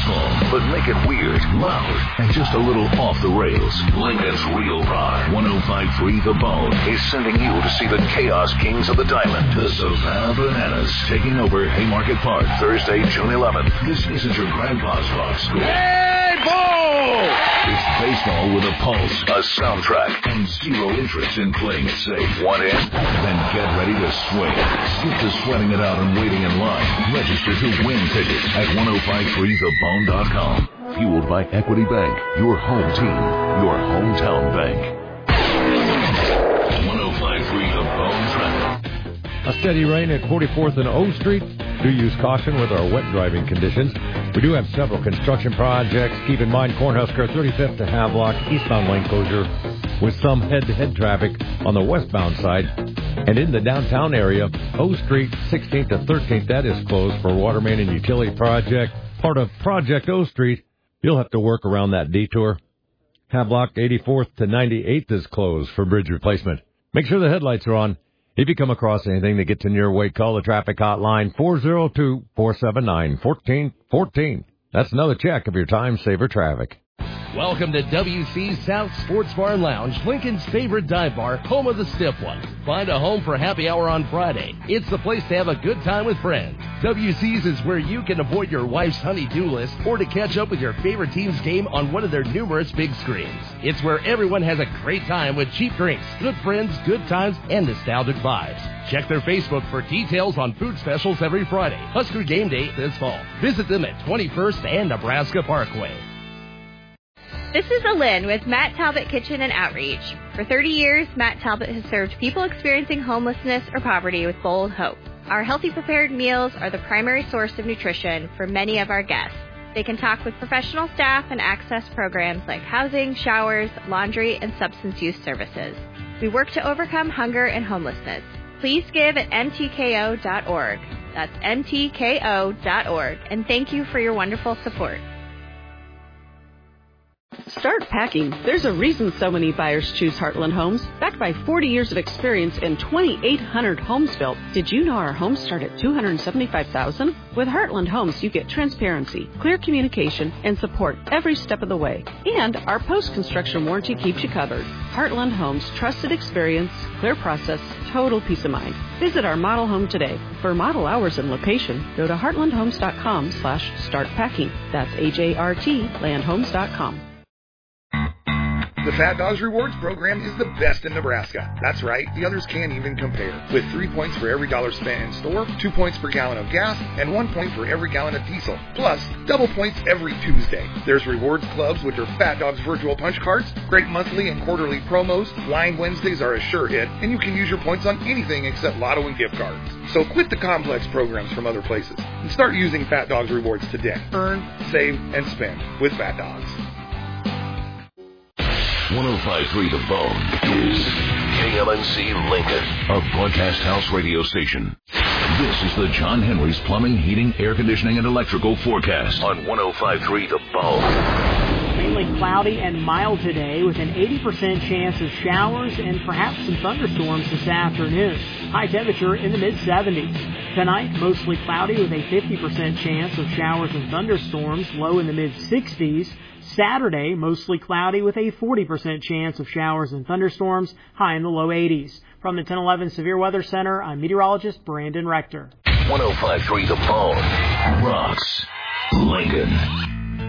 baseball, but make it weird, loud, and just a little off the rails. Lincoln's Real Rock 105.3 The Bone is sending you to see the Chaos Kings of the Diamond, the Savannah Bananas, taking over Haymarket Park Thursday, June 11th. This isn't your grandpa's rock school. Hey, ball! It's baseball with a pulse, a soundtrack, and zero interest in playing it safe. Want in? Then get ready to swing. Skip to sweating it out and waiting in line. Register to win tickets at 1053thebone.com. Fueled by Equity Bank, your home team, your hometown bank. 1053 The Bone traffic. A steady rain at 44th and O Street. Do use caution with our wet driving conditions. We do have several construction projects. Keep in mind Cornhusker 35th to Havelock, eastbound lane closure with some head-to-head traffic on the westbound side. And in the downtown area, O Street 16th to 13th, that is closed for water main and utility project. Part of Project O Street, you'll have to work around that detour. Havelock 84th to 98th is closed for bridge replacement. Make sure the headlights are on. If you come across anything that gets in your way, call the traffic hotline 402-479-1414. That's another check of your time saver traffic. Welcome to WC's South Sports Bar and Lounge, Lincoln's favorite dive bar, home of the stiff ones. Find a home for happy hour on Friday. It's the place to have a good time with friends. WC's is where you can avoid your wife's honey-do list or to catch up with your favorite team's game on one of their numerous big screens. It's where everyone has a great time with cheap drinks, good friends, good times, and nostalgic vibes. Check their Facebook for details on food specials every Friday. Husker game day this fall. Visit them at 21st and Nebraska Parkway. This is Alin with Matt Talbot Kitchen and Outreach. For 30 years, Matt Talbot has served people experiencing homelessness or poverty with bold hope. Our healthy prepared meals are the primary source of nutrition for many of our guests. They can talk with professional staff and access programs like housing, showers, laundry, and substance use services. We work to overcome hunger and homelessness. Please give at mtko.org. That's mtko.org. And thank you for your wonderful support. Start packing. There's a reason so many buyers choose Heartland Homes. Backed by 40 years of experience and 2,800 homes built. Did you know our homes start at $275,000? With Heartland Homes, you get transparency, clear communication, and support every step of the way. And our post-construction warranty keeps you covered. Heartland Homes, trusted experience, clear process, total peace of mind. Visit our model home today. For model hours and location, go to heartlandhomes.com/startpacking. That's HART, landhomes.com. The Fat Dogs Rewards program is the best in Nebraska. That's right, the others can't even compare. With 3 points for every dollar spent in store, 2 points per gallon of gas, and 1 point for every gallon of diesel. Plus, double points every Tuesday. There's rewards clubs with their Fat Dogs virtual punch cards, great monthly and quarterly promos, Line Wednesdays are a sure hit, and you can use your points on anything except lotto and gift cards. So quit the complex programs from other places and start using Fat Dogs Rewards today. Earn, save, and spend with Fat Dogs. 1053 The Bone is KLNC Lincoln, a broadcast house radio station. This is the John Henry's Plumbing, Heating, Air Conditioning, and Electrical forecast on 1053 The Bone. Mainly cloudy and mild today with an 80% chance of showers and perhaps some thunderstorms this afternoon. High temperature in the mid-70s. Tonight, mostly cloudy with a 50% chance of showers and thunderstorms, low in the mid-60s. Saturday, mostly cloudy with a 40% chance of showers and thunderstorms, high in the low 80s. From the 1011 Severe Weather Center, I'm meteorologist Brandon Rector. 1053 The Bone rocks Lincoln.